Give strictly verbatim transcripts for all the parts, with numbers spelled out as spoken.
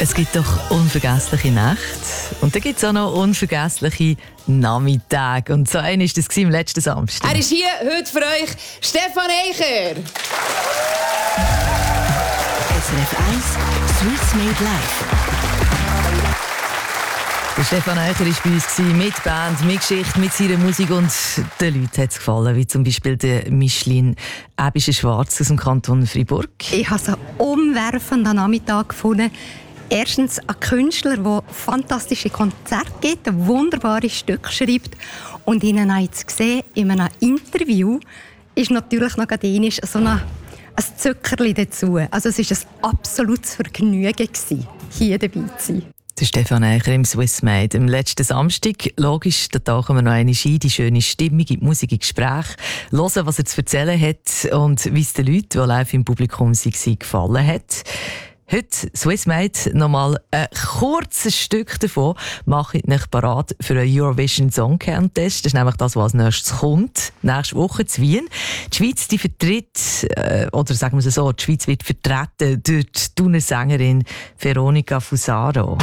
Es gibt doch unvergessliche Nächte und dann gibt es auch noch unvergessliche Nachmittage. Und so einer war das am letzten Samstag. Er ist hier heute für euch, Stefan Eicher. S R F eins Swiss Made Live. Der Stefan Eicher war bei uns mit Band, mit Geschichte, mit seiner Musik und den Leuten hat es gefallen, wie zum Beispiel der Micheline Ebischer-Schwarz aus dem Kanton Freiburg. Ich habe einen umwerfenden Nachmittag gefunden. Erstens ein Künstler, der fantastische Konzerte gibt, wunderbare Stücke schreibt. Und Ihnen habe ich jetzt gesehen, in einem Interview ist natürlich noch gerade so ein, ein Zuckerli dazu. Also es war ein absolutes Vergnügen, hier dabei zu sein. Der Stefan Eicher im Swiss Made. Am letzten Samstag, logisch, da tauchen wir noch einmal ein, die schöne Stimmung, in die Musik, in Gespräch, hören, was er zu erzählen hat und wie es den Leuten, die live im Publikum waren, gefallen hat. Heute, Swiss Made, nochmal ein kurzes Stück davon mache ich euch parat für einen Eurovision Song Contest. Das ist nämlich das, was als nächstes kommt. Nächste Woche zu Wien. Die Schweiz die vertritt, äh, oder sagen wir es so, die Schweiz wird vertreten durch die Thuner Sängerin Veronica Fusaro.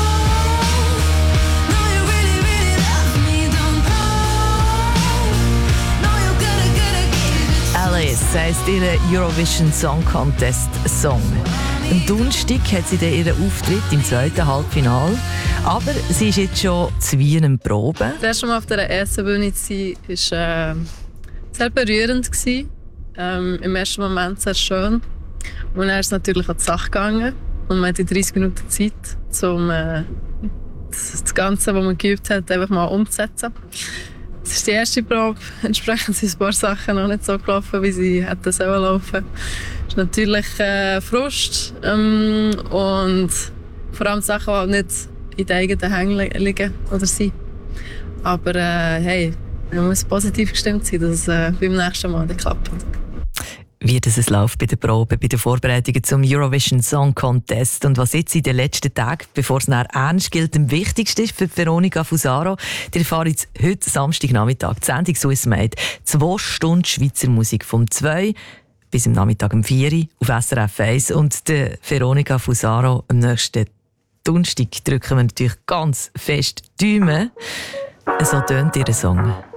Alice heisst ihr Eurovision Song Contest Song. Am Donnerstag hat sie dann ihren Auftritt im zweiten Halbfinale. Aber sie ist jetzt schon zu Wien am Proben. Das erste Mal auf der ersten Bühne zu sein, war äh, sehr berührend. Ähm, Im ersten Moment sehr schön. Und dann ist es natürlich an die Sache gegangen. Und man hatte dreißig Minuten Zeit, um äh, das Ganze, was man geübt hat, einfach mal umzusetzen. Das ist die erste Probe. Entsprechend sind ein paar Sachen noch nicht so gelaufen, wie sie hätten sollen laufen. Das ist natürlich äh, Frust ähm, und vor allem Sachen, die nicht in den eigenen Händen liegen oder sind. Aber äh, hey, man muss positiv gestimmt sein, dass es äh, beim nächsten Mal klappt. Wie das es läuft bei der Probe, bei den Vorbereitungen zum Eurovision Song Contest und was jetzt in den letzten Tagen, bevor es nachher ernst gilt, am wichtigsten ist für Veronica Fusaro. Die erfahren jetzt heute Samstagnachmittag, die Sendung Swiss Made, zwei Stunden Schweizer Musik vom zwei bis am Nachmittag um vier Uhr auf S R F eins und der Veronica Fusaro am nächsten Donnerstag drücken wir natürlich ganz fest die Daumen. So tönt ihr Song.